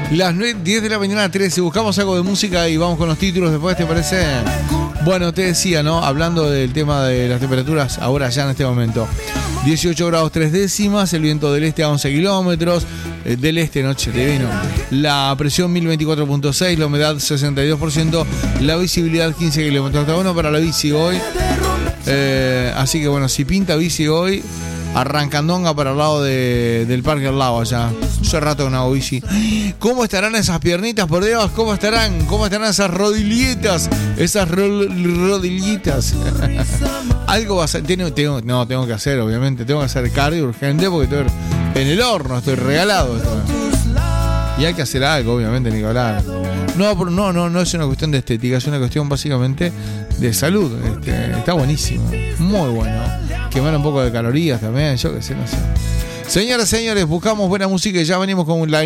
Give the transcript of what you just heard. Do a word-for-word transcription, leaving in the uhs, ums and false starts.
Las diez de la mañana, trece. Buscamos algo de música y vamos con los títulos después, ¿te parece? Bueno, te decía, ¿no? Hablando del tema de las temperaturas, ahora ya en este momento. dieciocho grados tres décimas, el viento del este a once kilómetros, del este noche de vino. La presión mil veinticuatro punto seis, la humedad sesenta y dos por ciento, la visibilidad quince kilómetros. Está bueno para la bici hoy. Eh, así que bueno, si pinta bici hoy, arrancandonga para el lado de, del parque al lado allá. Hace rato que no hago bici. ¿Cómo estarán esas piernitas, por Dios? ¿Cómo estarán? ¿Cómo estarán esas rodilletas? Esas ro- rodillitas. Algo va a ser. Tengo, tengo, no, tengo que hacer, obviamente. Tengo que hacer cardio urgente porque estoy en el horno, estoy regalado. Esto. Y hay que hacer algo, obviamente, Nicolás. No, no, no, no es una cuestión de estética, es una cuestión básicamente de salud. Este, está buenísimo, muy bueno. Quemar un poco de calorías también, yo qué sé, no sé. Señoras y señores, buscamos buena música y ya venimos con la